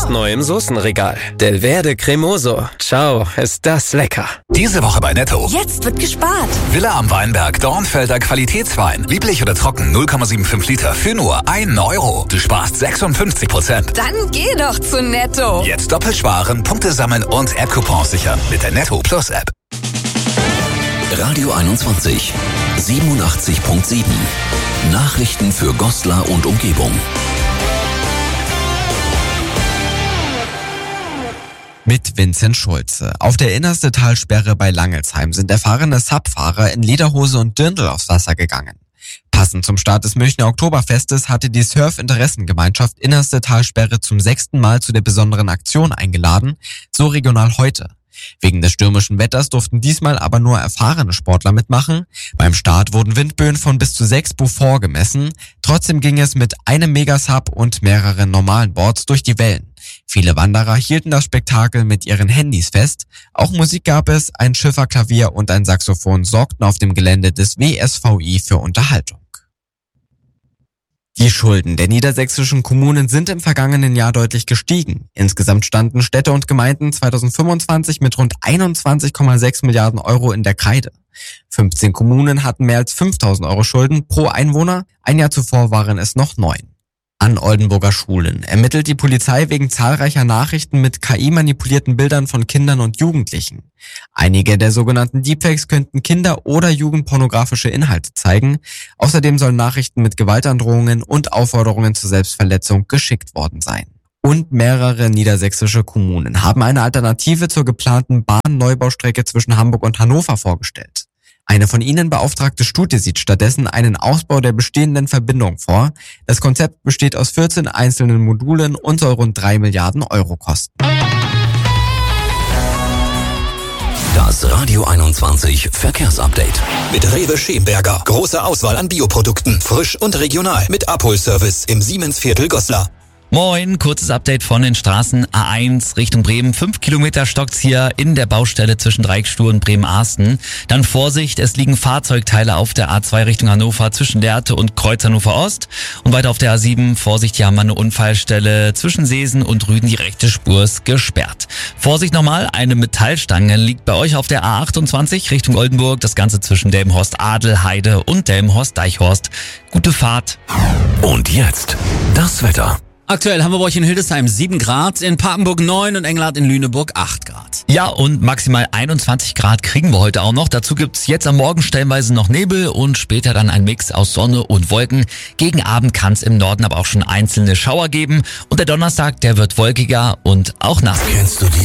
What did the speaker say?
Jetzt neu im Soßenregal. Del Verde Cremoso. Ciao, ist das lecker. Diese Woche bei Netto. Jetzt wird gespart. Villa am Weinberg, Dornfelder Qualitätswein. Lieblich oder trocken, 0,75 Liter für nur 1 Euro. Du sparst 56%. Dann geh doch zu Netto. Jetzt doppelt sparen, Punkte sammeln und App-Coupons sichern mit der Netto Plus App. Radio 21, 87.7. Nachrichten für Goslar und Umgebung. Mit Vincent Schulze. Auf der innerste Talsperre bei Langelsheim sind erfahrene Subfahrer in Lederhose und Dirndl aufs Wasser gegangen. Passend zum Start des Münchner Oktoberfestes hatte die Surf-Interessengemeinschaft innerste Talsperre zum 6. Mal zu der besonderen Aktion eingeladen, so Regional heute. Wegen des stürmischen Wetters durften diesmal aber nur erfahrene Sportler mitmachen. Beim Start wurden Windböen von bis zu 6 Beaufort gemessen. Trotzdem ging es mit einem Megasub und mehreren normalen Boards durch die Wellen. Viele Wanderer hielten das Spektakel mit ihren Handys fest. Auch Musik gab es, ein Schifferklavier und ein Saxophon sorgten auf dem Gelände des WSVI für Unterhaltung. Die Schulden der niedersächsischen Kommunen sind im vergangenen Jahr deutlich gestiegen. Insgesamt standen Städte und Gemeinden 2025 mit rund 21,6 Milliarden Euro in der Kreide. 15 Kommunen hatten mehr als 5.000 Euro Schulden pro Einwohner. Ein Jahr zuvor waren es noch 9. An Oldenburger Schulen ermittelt die Polizei wegen zahlreicher Nachrichten mit KI-manipulierten Bildern von Kindern und Jugendlichen. Einige der sogenannten Deepfakes könnten Kinder- oder jugendpornografische Inhalte zeigen. Außerdem sollen Nachrichten mit Gewaltandrohungen und Aufforderungen zur Selbstverletzung geschickt worden sein. Und mehrere niedersächsische Kommunen haben eine Alternative zur geplanten Bahnneubau-Strecke zwischen Hamburg und Hannover vorgestellt. Eine von ihnen beauftragte Studie sieht stattdessen einen Ausbau der bestehenden Verbindung vor. Das Konzept besteht aus 14 einzelnen Modulen und soll rund 3 Milliarden Euro kosten. Das Radio 21 Verkehrsupdate. Mit Rewe Schemberger. Große Auswahl an Bioprodukten. Frisch und regional. Mit Abholservice im Siemensviertel Goslar. Moin, kurzes Update von den Straßen. A1 Richtung Bremen. 5 Kilometer stockt's hier in der Baustelle zwischen Dreiecksstuhl und Bremen-Arsten. Dann Vorsicht, es liegen Fahrzeugteile auf der A2 Richtung Hannover zwischen Lehrte und Kreuz Hannover Ost. Und weiter auf der A7, Vorsicht, hier haben wir eine Unfallstelle zwischen Seesen und Rüden. Die rechte Spur ist gesperrt. Vorsicht nochmal, eine Metallstange liegt bei euch auf der A28 Richtung Oldenburg. Das Ganze zwischen Delmenhorst-Adelheide und Delmenhorst-Deichhorst. Gute Fahrt. Und jetzt das Wetter. Aktuell haben wir bei euch in Hildesheim 7 Grad, in Papenburg 9 und Engelhardt in Lüneburg 8 Grad. Ja, und maximal 21 Grad kriegen wir heute auch noch. Dazu gibt's jetzt am Morgen stellenweise noch Nebel und später dann ein Mix aus Sonne und Wolken. Gegen Abend kann's im Norden aber auch schon einzelne Schauer geben. Und der Donnerstag, der wird wolkiger und auch nass. Kennst du die